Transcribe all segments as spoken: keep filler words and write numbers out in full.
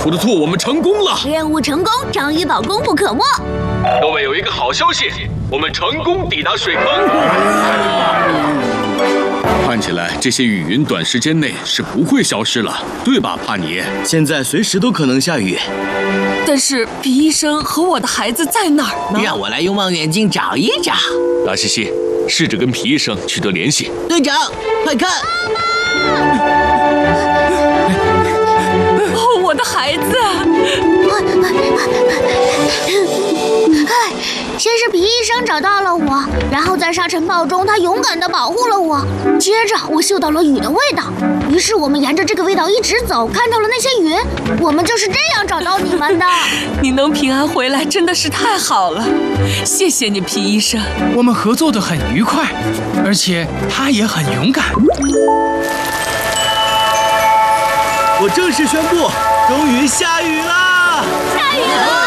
图图兔，我们成功了！ 任务成功，章鱼堡功不可没。 各位有一个好消息，我们成功抵达水坑。看起来这些雨云短时间内是不会消失了，对吧，帕尼？ 现在随时都可能下雨。 但是皮医生和我的孩子在哪儿呢？ 让我来用望远镜找一找。 拉西西，试着跟皮医生取得联系。 队长，快看！ 哦，我的孩子！ 唉，先是皮医生找到了我，然后在沙尘暴中，他勇敢地保护了我。接着我嗅到了雨的味道，于是我们沿着这个味道一直走，看到了那些云。我们就是这样找到你们的。 你能平安回来真的是太好了，谢谢你，皮医生。 我们合作得很愉快，而且他也很勇敢。 我正式宣布，终于下雨了！ 下雨了！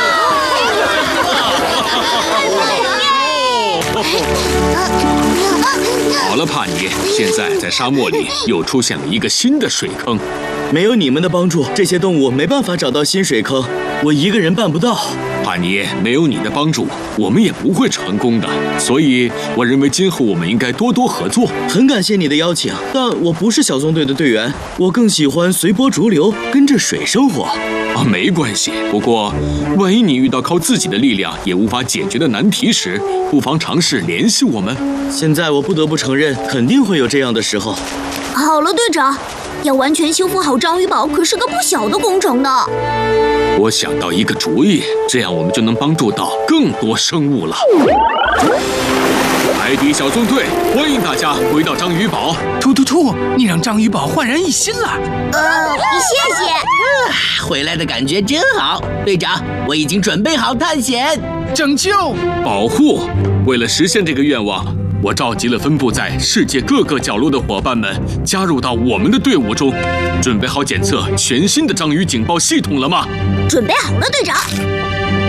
好了，帕尼，现在在沙漠里又出现了一个新的水坑。 没有你们的帮助，这些动物没办法找到新水坑，我一个人办不到。 帕尼，没有你的帮助，我们也不会成功的。所以，我认为今后我们应该多多合作。 很感谢你的邀请，但我不是小纵队的队员，我更喜欢随波逐流，跟着水生活。 啊，没关系。不过，万一你遇到靠自己的力量也无法解决的难题时，不妨尝试联系我们。 现在我不得不承认，肯定会有这样的时候。 好了，队长，要完全修复好章鱼堡可是个不小的工程呢。 我想到一个主意，这样我们就能帮助到更多生物了。海底小纵队，欢迎大家回到章鱼堡。 突突兔，你让章鱼堡焕然一新了。 呃，谢谢。 回来的感觉真好，队长，我已经准备好探险、 拯救、 保护。为了实现这个愿望，我召集了分布在世界各个角落的伙伴们加入到我们的队伍中。准备好检测全新的章鱼警报系统了吗？ 准备好了，队长。